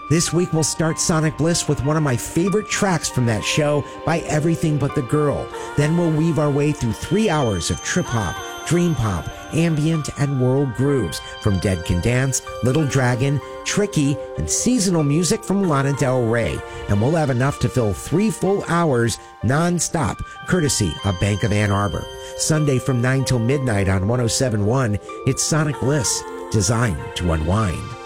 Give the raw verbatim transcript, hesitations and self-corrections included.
This week we'll start Sonic Bliss with one of my favorite tracks from that show by Everything But the Girl. Then we'll weave our way through three hours of trip-hop, dream pop, ambient, and world grooves from Dead Can Dance, Little Dragon, Tricky, and seasonal music from Lana Del Rey. And we'll have enough to fill three full hours non-stop, courtesy of Bank of Ann Arbor. Sunday from nine till midnight on one oh seven point one, it's Sonic Bliss, designed to unwind.